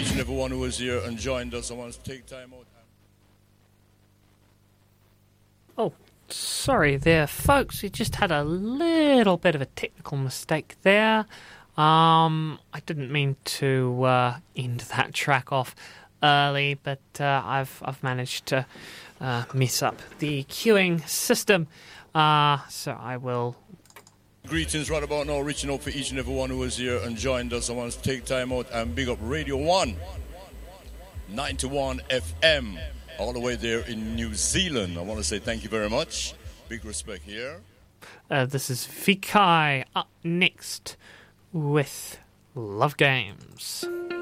each and everyone who was here and joined us. I want to take time out. Oh, sorry there, folks. We just had a little bit of a technical mistake there. I didn't mean to end that track off early, but I've managed to mess up the queuing system. So I will. Greetings right about now, reaching out for each and everyone who was here and joined us. I want to take time out and big up Radio 1, 91 FM, all the way there in New Zealand. I want to say thank you very much. Big respect here. This is Vikai up next with Love Games.